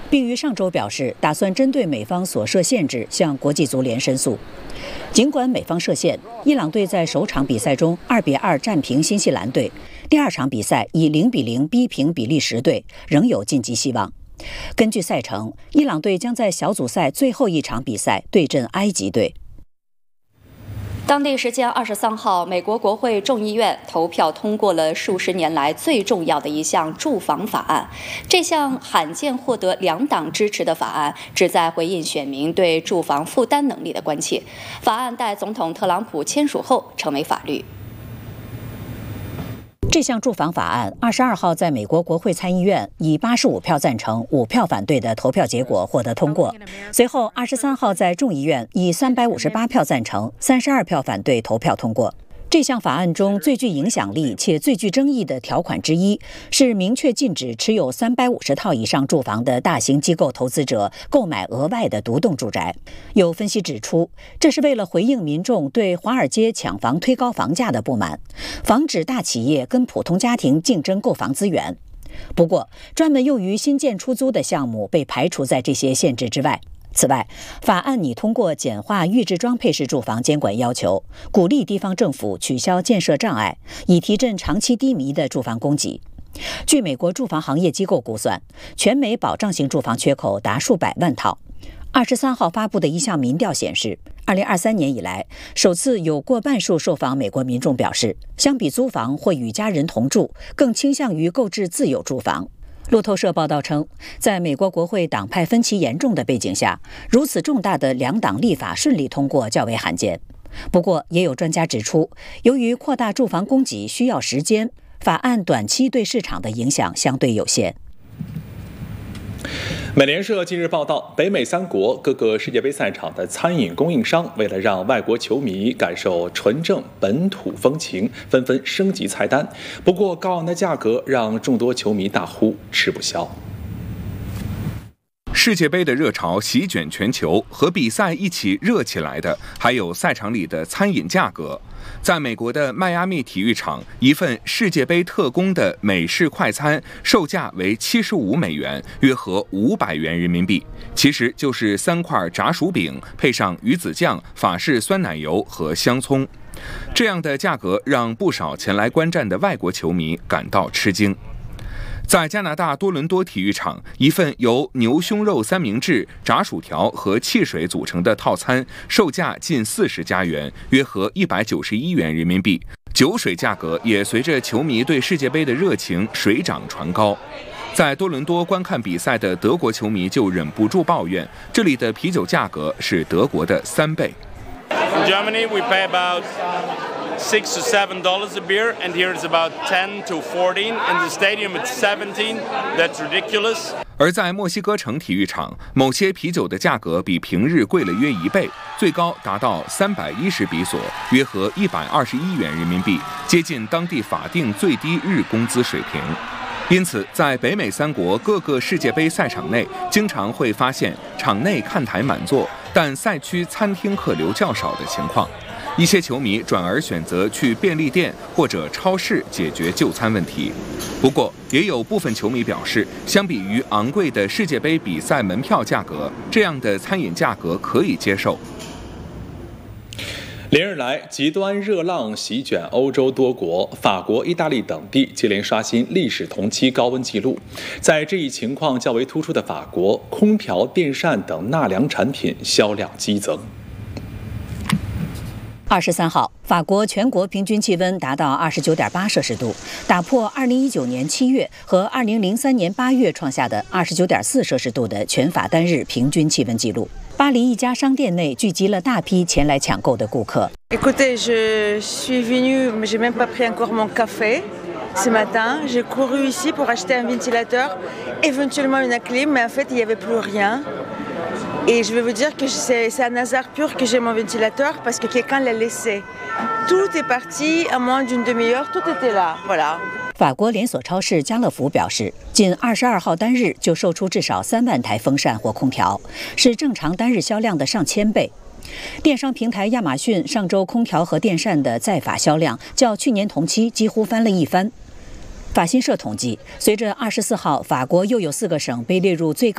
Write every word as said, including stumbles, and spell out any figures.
并于上周表示打算针对美方所设限制向国际足联申诉。尽管美方设限，伊朗队在首场比赛中二比二战平新西兰队，第二场比赛以零比零逼平比利时队，仍有晋级希望。根据赛程，伊朗队将在小组赛最后一场比赛对阵埃及队。 当地时间二十三号，美国国会众议院投票通过了数十年来最重要的一项住房法案。这项罕见获得两党支持的法案，旨在回应选民对住房负担能力的关切。法案待总统特朗普签署后成为法律。 这项住房法案二十二号在美国国会参议院以八十五票赞成、五票反对的投票结果获得通过。随后二十三号在众议院以三百五十八票赞成、三十二票反对投票通过。这项法案中最具影响力且最具争议的条款之一，是明确禁止持有三百五十套以上住房的大型机构投资者购买额外的独栋住宅。有分析指出，这是为了回应民众对华尔街抢房推高房价的不满，防止大企业跟普通家庭竞争购房资源。不过，专门用于新建出租的项目被排除在这些限制之外。此外，法案拟通过简化预制装配式住房监管要求，鼓励地方政府取消建设障碍，以提振长期低迷的住房供给。据美国住房行业机构估算，全美保障型住房缺口达数百万套。二十三号发布的一项民调显示，二零二三年以来，首次有过半数受访美国民众表示，相比租房或与家人同住，更倾向于购置自有住房。路透社报道称，在美国国会党派分歧严重的背景下，如此重大的两党立法顺利通过较为罕见。不过，也有专家指出，由于扩大住房供给需要时间，法案短期对市场的影响相对有限。 美联社近日报道，北美三国各个世界杯赛场的餐饮供应商为了让外国球迷感受纯正本土风情，纷纷升级菜单。不过，高昂的价格让众多球迷大呼吃不消。 世界杯的热潮席卷全球，和比赛一起热起来的还有赛场里的餐饮价格。在美国的迈阿密体育场，一份世界杯特供的美式快餐售价为七十五美元，约合五百元人民币，其实就是三块炸薯饼配上鱼子酱、法式酸奶油和香葱。这样的价格让不少前来观战的外国球迷感到吃惊。在加拿大多伦多体育场，一份由牛胸肉三明治、炸薯条和汽水组成的套餐，售价近四十加元，约合一百九十一元人民币。酒水价格也随着球迷对世界杯的热情水涨船高。在多伦多观看比赛的德国球迷就忍不住抱怨，这里的啤酒价格是德国的三倍。 In Germany, we pay about six to seven dollars a beer, and here it's about ten to fourteen. In the stadium, it's seventeen. That's ridiculous. 而在墨西哥城体育场，某些啤酒的价格比平日贵了约一倍，最高达到三百一十比索，约合一百二十一元人民币，接近当地法定最低日工资水平。因此，在北美三国各个世界杯赛场内，经常会发现场内看台满座，但赛区餐厅客流较少的情况。一些球迷转而选择去便利店或者超市解决就餐问题。不过，也有部分球迷表示，相比于昂贵的世界杯比赛门票价格，这样的餐饮价格可以接受。 连日来，极端热浪席卷欧洲多国，法国、意大利等地接连刷新历史同期高温纪录。在这一情况较为突出的法国，空调、电扇等纳凉产品销量激增。 二十三号，法国全国平均气温达到二十九点八摄氏度，打破二零一九年七月和二零零三年八月创下的二十九点四摄氏度的全法单日平均气温纪录。巴黎一家商店内聚集了大批前来抢购的顾客。 Écoutez, je suis venue, mais j'ai même pas pris encore mon café. Ce matin, j'ai couru ici pour acheter un ventilateur, éventuellement une clim, mais en fait, il n'y avait plus rien. Et je vais vous dire que c'est, c'est un hasard pur que j'ai mon ventilateur parce que quelqu'un l'a laissé. Tout est parti en moins d'une demi-heure, tout était là, voilà. 法国连锁超市家乐福表示，仅二十二号单日就售出至少三万台风扇或空调，是正常单日销量的上千倍。电商平台亚马逊上周空调和电扇的在法销量较去年同期几乎翻了一番。法新社统计，随着二十四号法国又有四个省被列入最高